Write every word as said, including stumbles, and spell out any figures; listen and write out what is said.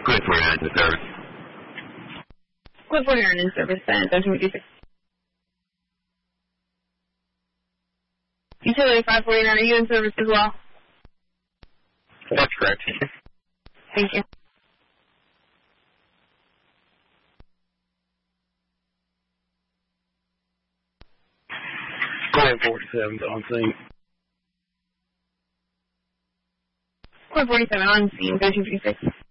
Quit forty-nine in service. Quit forty-nine in service, San Antonio fifty-six. Utility five forty-nine, are you in service as well? That's correct. Thank you. Quit forty-seven on scene. Quit forty-seven on scene, go two fifty-six.